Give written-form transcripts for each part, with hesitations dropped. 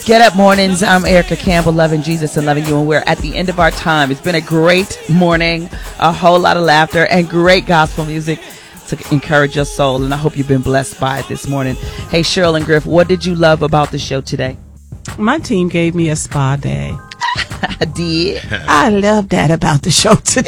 Get Up Mornings. I'm Erica Campbell, loving Jesus and loving you, and we're at the end of our time. It's been a great morning, a whole lot of laughter, and great gospel music to encourage your soul, and I hope you've been blessed by it this morning. Hey, Cheryl and Griff, what did you love about the show today? My team gave me a spa day. I did. I love that about the show today.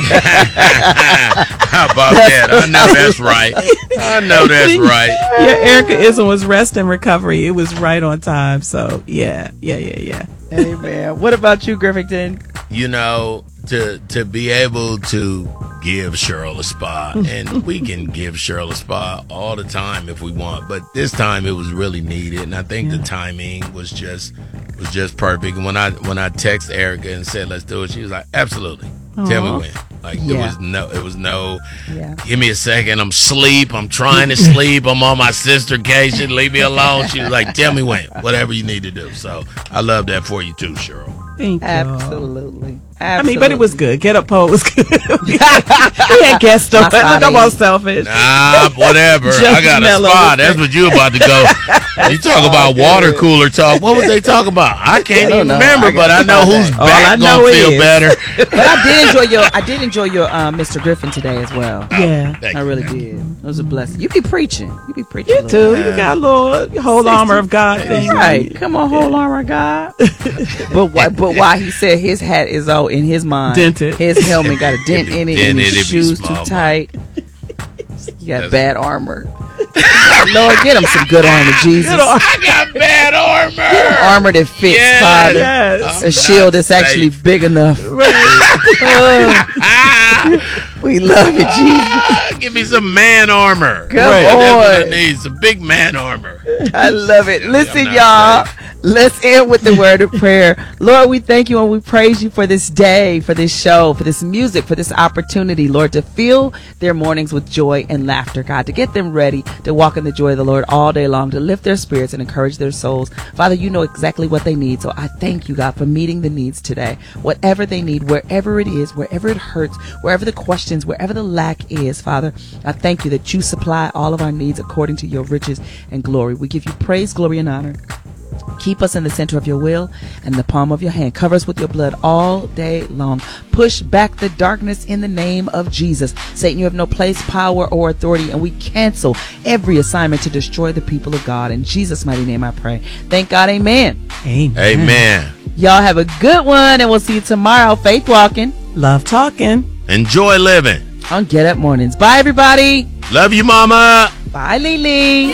How about that? I know that's right. I know that's right. Yeah, Ericaism was rest and recovery. It was right on time. So, yeah. Amen. What about you, Griffington? You know, to be able to give Cheryl a spa, and we can give Cheryl a spa all the time if we want, but this time it was really needed, and I think the timing was just perfect. And when I text Erica and said let's do it, she was like, absolutely. Aww. Tell me when. Like it was no give me a second, I'm asleep, I'm trying to sleep, I'm on my sistercation, leave me alone. She was like, tell me when, whatever you need to do. So I love that for you too, Cheryl. Thank you. Absolutely. I mean, but it was good. Get Up Poll was good. we had guests on. Look, I'm all selfish. Nah, whatever. I got a spot. That's what you about to go. You talk about water cooler talk. What was they talking about? I can't even remember, but I know who's back gonna feel better. But I did enjoy your Mr. Griffin today as well. Yeah, I really did. It was a blessing. You be preaching. You too. You got a little whole armor of God thing. Right. Come on, whole armor of God. But why he said his hat is all in his mind. Dented. His helmet got a dent in it, and his shoes too tight. You got bad armor. Lord, get him some good armor, Jesus. I got bad armor. Get him armor that fits, Father. Yes. A shield that's actually big enough. We love you, Jesus. Give me some man armor. Come on. That's what I need, some big man armor. I love it. Listen, y'all. Let's end with the word of prayer. Lord, we thank you and we praise you for this day, for this show, for this music, for this opportunity, Lord, to fill their mornings with joy and laughter, God, to get them ready to walk in the joy of the Lord all day long, to lift their spirits and encourage their souls. Father, you know exactly what they need. So I thank you, God, for meeting the needs today. Whatever they need, wherever it is, wherever it hurts, wherever the questions, wherever the lack is, Father, I thank you that you supply all of our needs according to your riches and glory. We give you praise, glory, and honor. Keep us in the center of your will and the palm of your hand. Cover us with your blood all day long. Push back the darkness in the name of Jesus. Satan, you have no place, power, or authority, and we cancel every assignment to destroy the people of God. In Jesus' mighty name I pray. Thank God. Amen. Amen. Y'all have a good one, and we'll see you tomorrow. Faith walking. Love talking. Enjoy living. On Get Up Mornings. Bye, everybody. Love you, Mama. Bye, Lily.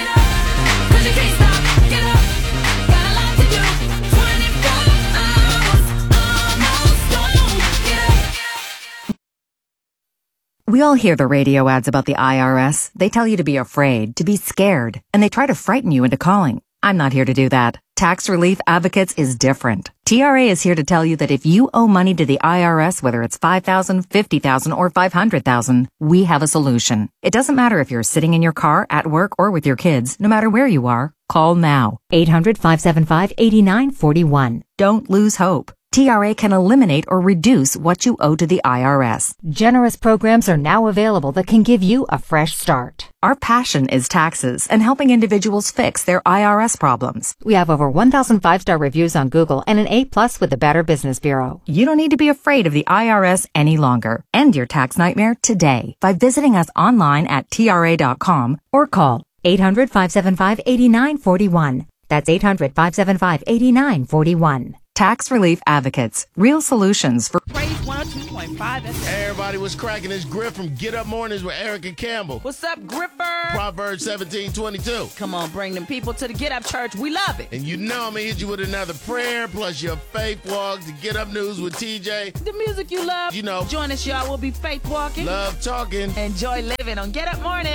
We all hear the radio ads about the IRS. They tell you to be afraid, to be scared, and they try to frighten you into calling. I'm not here to do that. Tax Relief Advocates is different. TRA is here to tell you that if you owe money to the IRS, whether it's $5,000, $50,000, or $500,000, we have a solution. It doesn't matter if you're sitting in your car, at work, or with your kids. No matter where you are, call now. 800-575-8941. Don't lose hope. TRA can eliminate or reduce what you owe to the IRS. Generous programs are now available that can give you a fresh start. Our passion is taxes and helping individuals fix their IRS problems. We have over 1,000 5-star reviews on Google and an A+ with the Better Business Bureau. You don't need to be afraid of the IRS any longer. End your tax nightmare today by visiting us online at TRA.com or call 800-575-8941. That's 800-575-8941. Tax Relief Advocates. Real solutions for Praise 102.5 FM. Hey, everybody, what's cracking? It's Griff from Get Up Mornings with Erica Campbell. What's up, Gripper? Proverbs 17:22. Come on, bring them people to the Get Up Church. We love it. And you know I'm going to hit you with another prayer plus your faith walk to Get Up News with TJ. The music you love. You know. Join us, y'all. We'll be faith walking. Love talking. Enjoy living on Get Up Morning.